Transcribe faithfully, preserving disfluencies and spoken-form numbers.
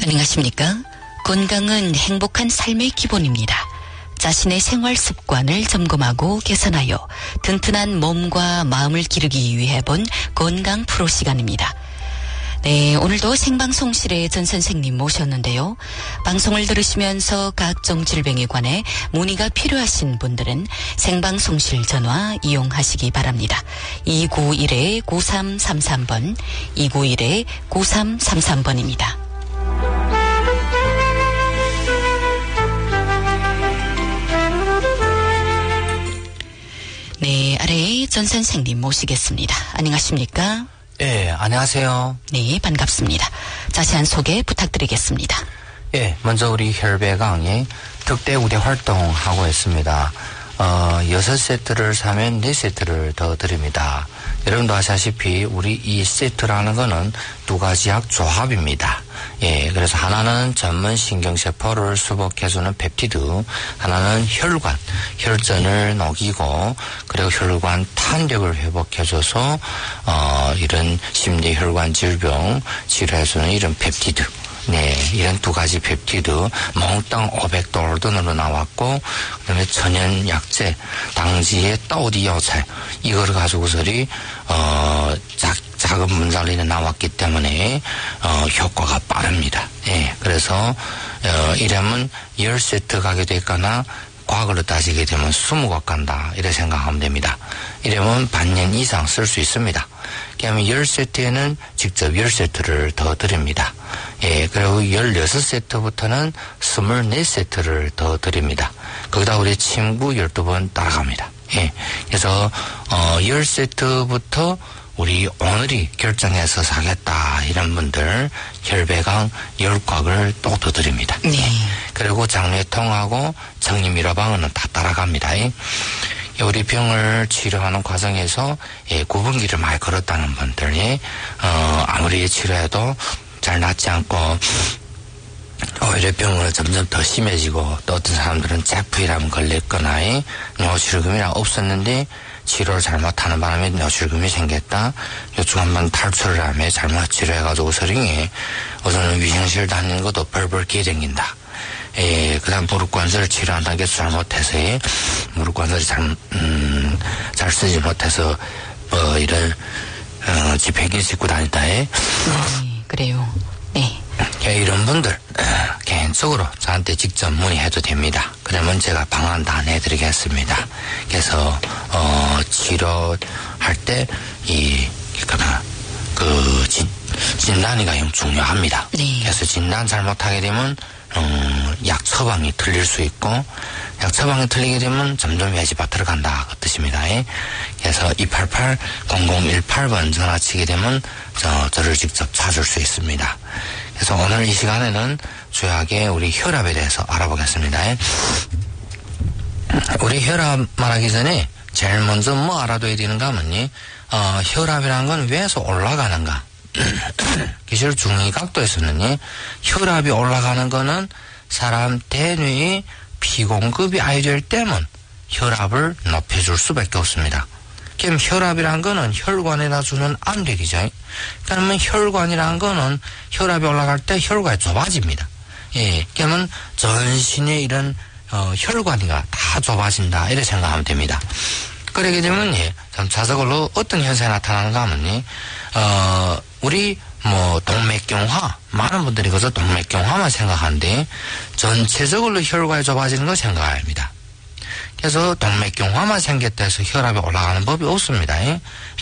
안녕하십니까? 건강은 행복한 삶의 기본입니다. 자신의 생활 습관을 점검하고 개선하여 튼튼한 몸과 마음을 기르기 위해 본 건강 프로 시간입니다. 네, 오늘도 생방송실에 전 선생님 모셨는데요. 방송을 들으시면서 각종 질병에 관해 문의가 필요하신 분들은 생방송실 전화 이용하시기 바랍니다. 이구일 구삼삼삼 번, 이구일 구삼삼삼 번입니다. 네, 아래에 전 선생님 모시겠습니다. 안녕하십니까? 예, 안녕하세요. 네, 반갑습니다. 자세한 소개 부탁드리겠습니다. 예, 먼저 우리 혈배강이 특대 우대 활동하고 있습니다. 어, 여섯 세트를 사면 네 세트를 더 드립니다. 여러분도 아시다시피 우리 이 세트라는 거는 두 가지 약 조합입니다. 예, 그래서 하나는 전문 신경세포를 수복해주는 펩티드, 하나는 혈관, 혈전을 녹이고, 그리고 혈관 탄력을 회복해줘서, 어, 이런 심뇌혈관 질병 치료해주는 이런 펩티드. 네, 이런 두 가지 펩티드, 몽땅 오백 돌던으로 나왔고, 그 다음에 천연 약재, 당지의 떠오디요찰, 이걸 가지고서리, 어, 작, 작은 분자리에 나왔기 때문에, 어, 효과가 빠릅니다. 예, 그래서, 어, 이러면 십 세트 가게 될까나, 과거로 따지게 되면 이십 억 간다. 이렇게 생각하면 됩니다. 이러면 반년 이상 쓸 수 있습니다. 그다음에 십 세트에는 직접 십 세트를 더 드립니다. 예, 그리고 십육 세트부터는 이십사 세트를 더 드립니다. 거기다 우리 친구 열두 번 따라갑니다. 예, 그래서, 어, 십 세트부터 우리 오늘이 결정해서 사겠다 이런 분들 혈배강 십 곽을 또 더 드립니다. 네. 그리고 장뇌통하고 정리미러방은 다 따라갑니다. 예. 우리 병을 치료하는 과정에서 예, 구분기를 많이 걸었다는 분들이 어, 아무리 치료해도 잘 낫지 않고 오히려 병을 점점 더 심해지고 또 어떤 사람들은 제프이라면 걸렸거나 뇨실금이랑 없었는데 치료를 잘못하는 바람에 뇨실금이 생겼다. 요즘 한번 탈출을 하며 잘못 치료해가지고 서링이 우선은 위생실 다니는 것도 벌벌 기댕긴다. 예, 그 다음 무릎관절 치료한다는 게 잘못해서, 무릎관절이 잘, 음, 잘 쓰지 못해서, 뭐, 이런, 어, 집행기 싣고 다닌다, 예. 네, 그래요. 네. 예, 이런 분들, 어, 개인적으로 저한테 직접 문의해도 됩니다. 그러면 제가 방안 다 내드리겠습니다. 그래서, 어, 치료할 때, 이, 그니까, 그, 진, 진단이가 좀 중요합니다. 네. 그래서 진단 잘못하게 되면, 음, 약 처방이 틀릴 수 있고, 약 처방이 틀리게 되면 점점 외지밭으로 간다. 그 뜻입니다. 예? 그래서 이팔팔 공공일팔 번 전화치게 되면, 저, 저를 직접 찾을 수 있습니다. 그래서 오늘 이 시간에는 주요하게 우리 혈압에 대해서 알아보겠습니다. 예? 우리 혈압 말하기 전에 제일 먼저 뭐 알아둬야 되는가 하면요, 어, 혈압이라는 건 왜서 올라가는가? 기술 중위각도에서는 혈압이 올라가는 거는 사람 대뇌의 피공급이 아이될 때면 혈압을 높여줄 수밖에 없습니다. 그럼 혈압이란 거는 혈관에다 주는 압력이죠. 그러면 혈관이란 거는 혈압이 올라갈 때 혈관이 좁아집니다. 예, 그러면 전신의 이런 어, 혈관이가 다 좁아진다 이렇게 생각하면 됩니다. 그러게 되면 예, 자석으로 어떤 현상이 나타나는가 하면 어, 우리 뭐 동맥경화 많은 분들이 그저 동맥경화만 생각하는데 전체적으로 혈관이 좁아지는 걸 생각합니다. 그래서 동맥경화만 생겼다 해서 혈압이 올라가는 법이 없습니다.